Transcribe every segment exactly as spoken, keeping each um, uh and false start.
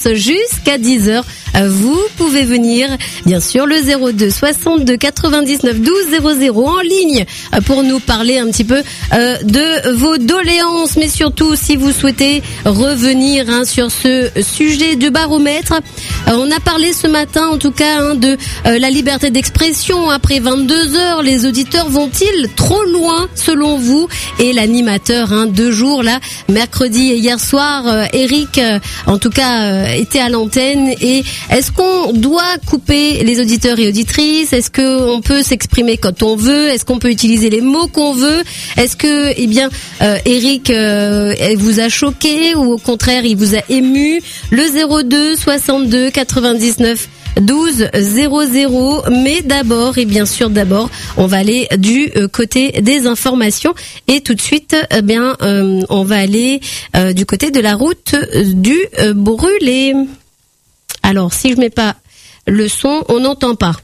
France jusqu'à dix heures. Vous pouvez venir, bien sûr, le zéro deux soixante-deux quatre-vingt-dix-neuf douze zéro zéro en ligne pour nous parler un petit peu euh, de vos doléances, mais surtout si vous souhaitez revenir hein, sur ce sujet du baromètre. Euh, on a parlé ce matin, en tout cas, hein, de euh, la liberté d'expression. Après vingt-deux heures, les auditeurs vont-ils trop loin, selon vous? Et l'animateur, hein, deux jours là, mercredi et hier soir, euh, Eric, euh, en tout cas, euh, était à l'antenne. Et est-ce qu'on doit couper les auditeurs et auditrices? Est-ce qu'on peut s'exprimer quand on veut? Est-ce qu'on peut utiliser les mots qu'on veut? Est-ce que, eh bien, euh, Eric euh, vous a choqué ou au contraire, il vous a ému? Le zéro deux soixante-deux quatre-vingt-dix-neuf douze zéro zéro. Mais d'abord, et bien sûr d'abord, on va aller du euh, côté des informations et tout de suite, eh bien, euh, on va aller euh, du côté de la route euh, du euh, Brûlé. Alors, si je mets pas le son, on n'entend pas.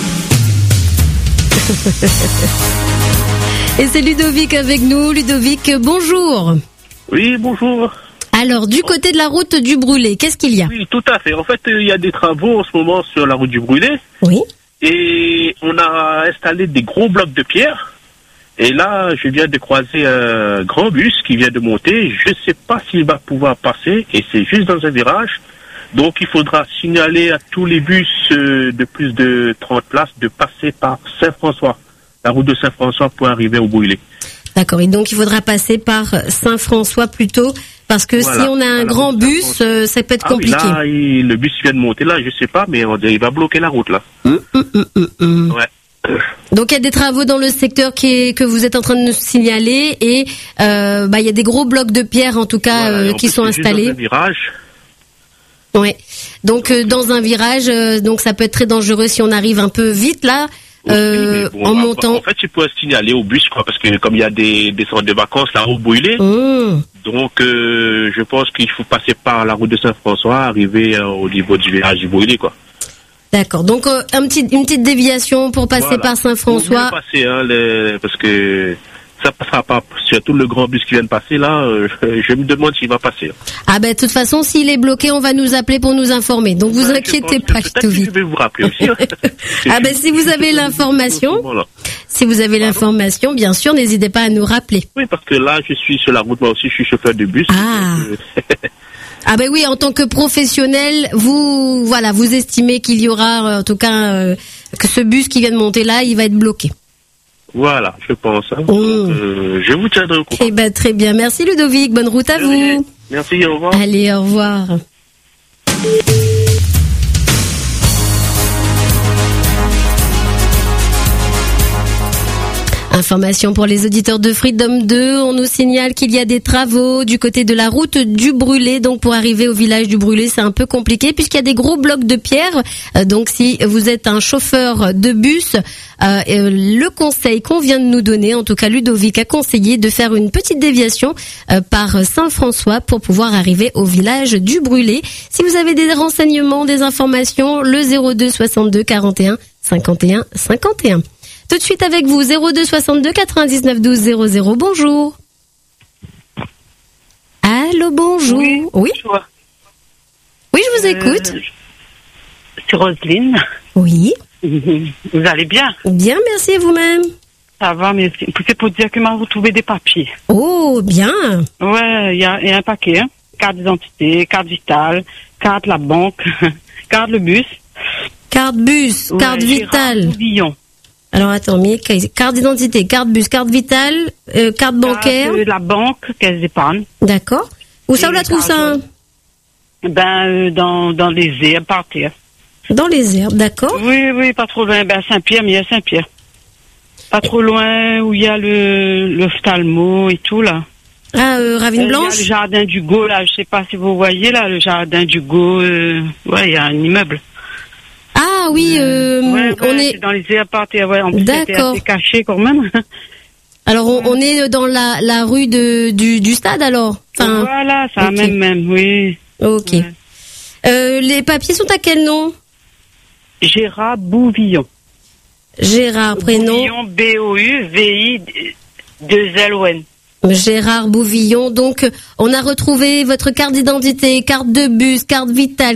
Et c'est Ludovic avec nous. Ludovic, bonjour. Oui, bonjour. Alors, du côté de la route du Brûlé, qu'est-ce qu'il y a? Oui, tout à fait. En fait, il y a des travaux en ce moment sur la route du Brûlé. Oui. Et on a installé des gros blocs de pierre. Et là, je viens de croiser un grand bus qui vient de monter. Je ne sais pas s'il va pouvoir passer. Et c'est juste dans un virage. Donc, il faudra signaler à tous les bus de plus de trente places de passer par Saint-François, la route de Saint-François pour arriver au Brûlé. D'accord. Et donc, il faudra passer par Saint-François plutôt, parce que voilà, si on a un grand bus, euh, ça peut être ah compliqué. Oui, là, il, le bus vient de monter là, je sais pas, mais on, il va bloquer la route là. Mmh, mmh, mmh, mmh. Ouais. Donc, il y a des travaux dans le secteur qui est, que vous êtes en train de nous signaler et euh, bah, il y a des gros blocs de pierre en tout cas voilà, euh, qui sont installés. Juste dans un virage. Oui. Donc euh, dans un virage, euh, donc ça peut être très dangereux si on arrive un peu vite là, euh, bon, en montant. En fait, tu peux signaler au bus quoi, parce que comme il y a des, des centres de vacances là au Brûlé, mmh. donc euh, je pense qu'il faut passer par la route de Saint-François, arriver euh, au niveau du village du Brûlé quoi. D'accord. Donc euh, un petit, une petite déviation pour passer voilà. par Saint-François. Pour passer, hein, les, parce que ça passera pas. Surtout le grand bus qui vient de passer là, euh, je me demande s'il va passer. Ah ben de toute façon, s'il est bloqué, on va nous appeler pour nous informer. Donc vous ouais, inquiétez pas, Ludovic. Je vais vous rappeler aussi. Ah ben si vous avez l'information, si vous avez l'information, bien sûr, n'hésitez pas à nous rappeler. Oui, parce que là, je suis sur la route, moi aussi, je suis chauffeur de bus. Ah. Donc, euh... Ah ben oui, en tant que professionnel, vous voilà, vous estimez qu'il y aura, en tout cas, euh, que ce bus qui vient de monter là, il va être bloqué. Voilà, je pense. Hein. Mmh. Donc, euh, je vous tiendrai au courant. Eh ben, très bien. Merci Ludovic. Bonne route à Merci. vous. Merci, au revoir. Allez, au revoir. Information pour les auditeurs de Freedom deux, on nous signale qu'il y a des travaux du côté de la route du Brûlé. Donc pour arriver au village du Brûlé, c'est un peu compliqué puisqu'il y a des gros blocs de pierre. Donc si vous êtes un chauffeur de bus, euh, le conseil qu'on vient de nous donner, en tout cas Ludovic a conseillé de faire une petite déviation euh, par Saint-François pour pouvoir arriver au village du Brûlé. Si vous avez des renseignements, des informations, le zéro deux soixante-deux quarante et un cinquante et un cinquante et un. Tout de suite avec vous, zéro deux soixante-deux quatre-vingt-dix-neuf douze zéro zéro. Bonjour. Allô, bonjour. Oui. Oui, oui je vous écoute. Euh, c'est Roselyne. Oui. Vous allez bien? Bien, merci et vous-même. Ça va, mais c'est pour dire que m'a retrouvé des papiers. Oh, bien. Ouais, il y a, y a un paquet. Hein. Carte d'identité, carte vitale, carte la banque, carte le bus. Carte bus, ouais, carte vitale. Alors attends, mais carte d'identité, carte bus, carte vitale, euh, carte bancaire. Carte de la banque, caisse d'épargne. D'accord. Où ça, on la trouve ça? Ben, euh, dans, dans les herbes, par terre. Dans les herbes, d'accord. Oui, oui, pas trop loin. Ben, Saint-Pierre, mais il y a Saint-Pierre. Pas trop loin, où il y a le, l'ophtalmo et tout, là. Ah, euh, Ravine Blanche? Il y a le jardin d'Hugo, là, je sais pas si vous voyez, là, le jardin d'Hugo, euh, ouais, il y a un immeuble. Ah oui, euh, ouais, ouais, on est... c'est dans les apparts, ouais, en plus c'était assez caché quand même. Alors on, on est dans la, la rue de, du, du stade alors enfin, voilà, ça okay. même, même, oui. Ok. Ouais. Euh, les papiers sont à quel nom? Gérard Bouvillon. Gérard, prénom? Bouvillon, B O U V I deux L O N. Gérard Bouvillon, donc on a retrouvé votre carte d'identité, carte de bus, carte vitale,